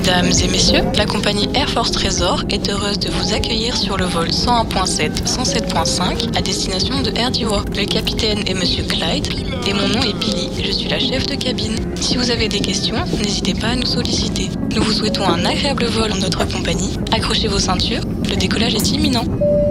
Mesdames et messieurs, la compagnie Air Force Trésor est heureuse de vous accueillir sur le vol 101.7, 107.5 à destination de Air d'Ivoire. Le capitaine est Monsieur Clyde et mon nom est Billy, je suis la chef de cabine. Si vous avez des questions, n'hésitez pas à nous solliciter. Nous vous souhaitons un agréable vol en notre compagnie. Accrochez vos ceintures, le décollage est imminent.